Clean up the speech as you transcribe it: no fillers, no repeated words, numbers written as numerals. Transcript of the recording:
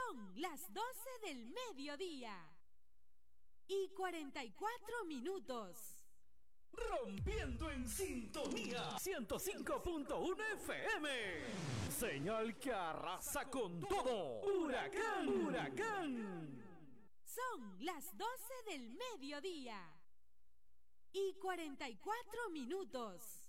Son las 12 del mediodía y 44 minutos. Rompiendo en sintonía 105.1 FM. Señal que arrasa con todo. Huracán, huracán. Son las 12 del mediodía y 44 minutos.